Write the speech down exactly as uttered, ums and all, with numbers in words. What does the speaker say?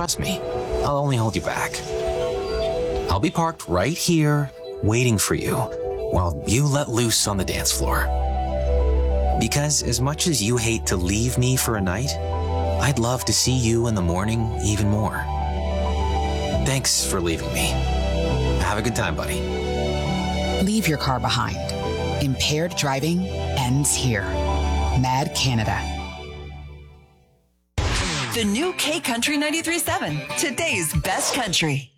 Trust me, I'll only hold you back. I'll be parked right here, waiting for you, while you let loose on the dance floor. Because as much as you hate to leave me for a night, I'd love to see you in the morning even more. Thanks for leaving me. Have a good time, buddy. Leave your car behind. Impaired driving ends here. Mad Canada. The new K Country ninety-three point seven, today's best country.